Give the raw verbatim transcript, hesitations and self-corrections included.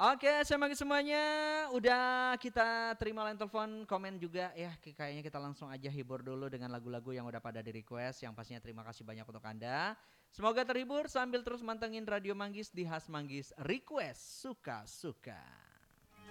Oke, saya bagi semuanya. Udah kita terima line telepon, komen juga ya. Kayaknya kita langsung aja hibur dulu dengan lagu-lagu yang udah pada di request. Yang pastinya terima kasih banyak untuk Anda. Semoga terhibur sambil terus mantengin Radio Manggis di Khas Manggis Request Suka-Suka.